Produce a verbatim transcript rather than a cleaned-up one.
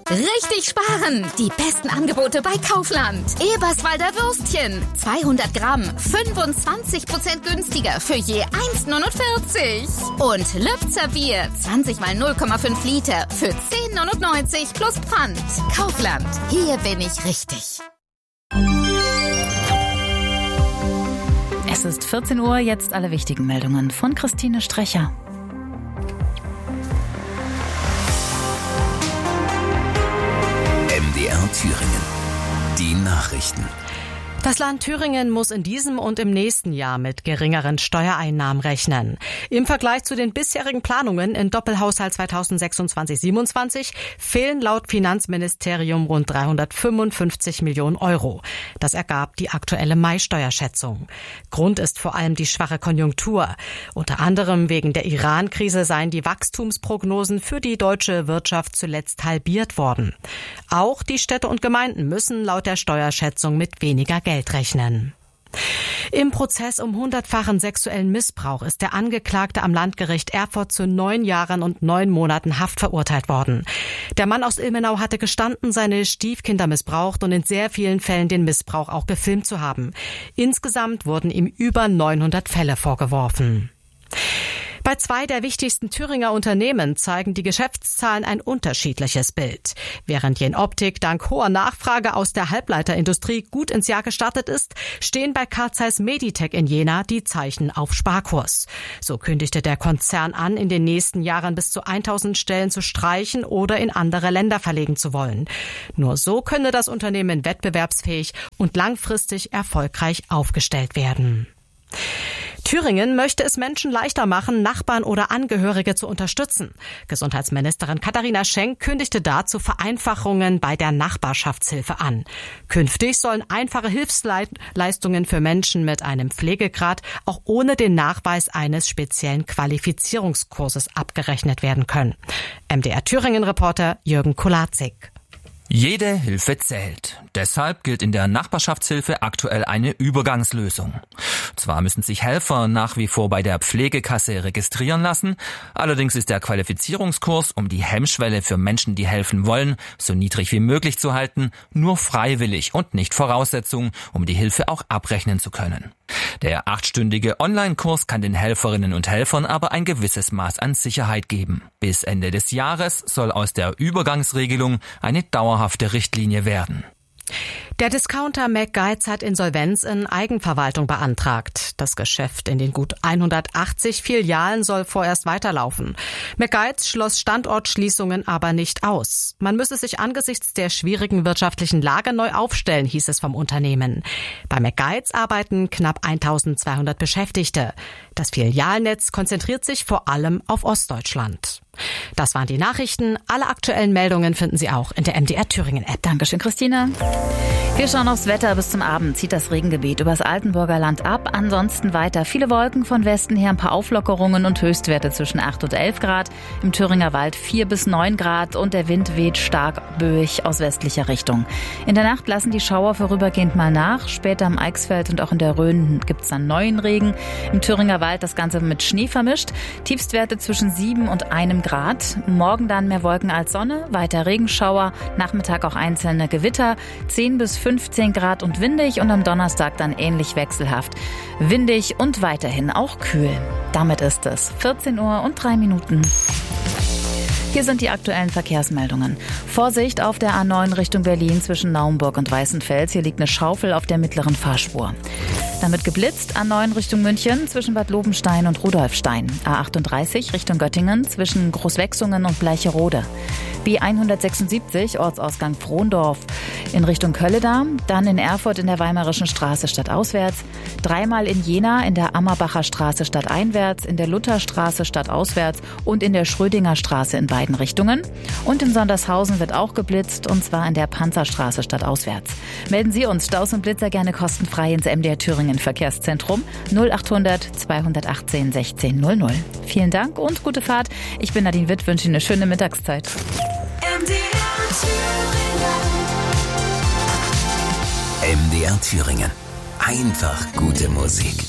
Richtig sparen! Die besten Angebote bei Kaufland. Eberswalder Würstchen. zweihundert Gramm. fünfundzwanzig Prozent günstiger für je eins Komma neunundvierzig. Und Lübzer Bier. zwanzig mal null Komma fünf Liter für zehn Komma neunundneunzig plus Pfand. Kaufland. Hier bin ich richtig. Es ist vierzehn Uhr, jetzt alle wichtigen Meldungen von Christine Strecher. M D R Thüringen. Die Nachrichten. Das Land Thüringen muss in diesem und im nächsten Jahr mit geringeren Steuereinnahmen rechnen. Im Vergleich zu den bisherigen Planungen im Doppelhaushalt zweitausendsechsundzwanzig siebenundzwanzig fehlen laut Finanzministerium rund dreihundertfünfundfünfzig Millionen Euro. Das ergab die aktuelle Mai-Steuerschätzung. Grund ist vor allem die schwache Konjunktur. Unter anderem wegen der Iran-Krise seien die Wachstumsprognosen für die deutsche Wirtschaft zuletzt halbiert worden. Auch die Städte und Gemeinden müssen laut der Steuerschätzung mit weniger Geld rechnen. Im Prozess um hundertfachen sexuellen Missbrauch ist der Angeklagte am Landgericht Erfurt zu neun Jahren und neun Monaten Haft verurteilt worden. Der Mann aus Ilmenau hatte gestanden, seine Stiefkinder missbraucht und in sehr vielen Fällen den Missbrauch auch gefilmt zu haben. Insgesamt wurden ihm über neunhundert Fälle vorgeworfen. Bei zwei der wichtigsten Thüringer Unternehmen zeigen die Geschäftszahlen ein unterschiedliches Bild. Während Jenoptik dank hoher Nachfrage aus der Halbleiterindustrie gut ins Jahr gestartet ist, stehen bei Carl Zeiss Meditec in Jena die Zeichen auf Sparkurs. So kündigte der Konzern an, in den nächsten Jahren bis zu tausend Stellen zu streichen oder in andere Länder verlegen zu wollen. Nur so könne das Unternehmen wettbewerbsfähig und langfristig erfolgreich aufgestellt werden. Thüringen möchte es Menschen leichter machen, Nachbarn oder Angehörige zu unterstützen. Gesundheitsministerin Katharina Schenk kündigte dazu Vereinfachungen bei der Nachbarschaftshilfe an. Künftig sollen einfache Hilfsleistungen für Menschen mit einem Pflegegrad auch ohne den Nachweis eines speziellen Qualifizierungskurses abgerechnet werden können. M D R Thüringen-Reporter Jürgen Kolazik. Jede Hilfe zählt. Deshalb gilt in der Nachbarschaftshilfe aktuell eine Übergangslösung. Zwar müssen sich Helfer nach wie vor bei der Pflegekasse registrieren lassen, allerdings ist der Qualifizierungskurs, um die Hemmschwelle für Menschen, die helfen wollen, so niedrig wie möglich zu halten, nur freiwillig und nicht Voraussetzung, um die Hilfe auch abrechnen zu können. Der achtstündige Online-Kurs kann den Helferinnen und Helfern aber ein gewisses Maß an Sicherheit geben. Bis Ende des Jahres soll aus der Übergangsregelung eine dauerhafte Richtlinie werden. Der Discounter McGuides hat Insolvenz in Eigenverwaltung beantragt. Das Geschäft in den gut hundertachtzig Filialen soll vorerst weiterlaufen. McGuides schloss Standortschließungen aber nicht aus. Man müsse sich angesichts der schwierigen wirtschaftlichen Lage neu aufstellen, hieß es vom Unternehmen. Bei McGuides arbeiten knapp eintausendzweihundert Beschäftigte. Das Filialnetz konzentriert sich vor allem auf Ostdeutschland. Das waren die Nachrichten. Alle aktuellen Meldungen finden Sie auch in der M D R Thüringen App. Dankeschön, Christina. Wir schauen aufs Wetter. Bis zum Abend zieht das Regengebiet übers Altenburger Land ab. Ansonsten weiter viele Wolken von Westen her, ein paar Auflockerungen und Höchstwerte zwischen acht und elf Grad. Im Thüringer Wald vier bis neun Grad und der Wind weht stark böig aus westlicher Richtung. In der Nacht lassen die Schauer vorübergehend mal nach. Später am Eichsfeld und auch in der Rhön gibt es dann neuen Regen. Im Thüringer Wald das Ganze mit Schnee vermischt. Tiefstwerte zwischen sieben und einem Grad. Morgen dann mehr Wolken als Sonne, weiter Regenschauer, Nachmittag auch einzelne Gewitter, zehn bis fünfzehn Grad und windig und am Donnerstag dann ähnlich wechselhaft. Windig und weiterhin auch kühl. Damit ist es vierzehn Uhr und drei Minuten. Hier sind die aktuellen Verkehrsmeldungen. Vorsicht auf der A neun Richtung Berlin zwischen Naumburg und Weißenfels. Hier liegt eine Schaufel auf der mittleren Fahrspur. Damit geblitzt A neun Richtung München zwischen Bad Lobenstein und Rudolfstein. A achtunddreißig Richtung Göttingen zwischen Großwechsungen und Bleicherode. B hundertsechsundsiebzig Ortsausgang Frohndorf in Richtung Kölledar. Dann in Erfurt in der Weimarischen Straße stadtauswärts. Dreimal in Jena in der Ammerbacher Straße stadteinwärts, in der Lutherstraße stadtauswärts und in der Schrödinger Straße in beiden Richtungen. Und in Sondershausen wird auch geblitzt, und zwar in der Panzerstraße stadtauswärts. Melden Sie uns Staus und Blitzer gerne kostenfrei ins M D R Thüringen Verkehrszentrum null achthundert zweihundertachtzehn sechzehn null null. Vielen Dank und gute Fahrt. Ich bin Nadine Witt, wünsche Ihnen eine schöne Mittagszeit. M D R Thüringen. M D R Thüringen. Einfach gute Musik.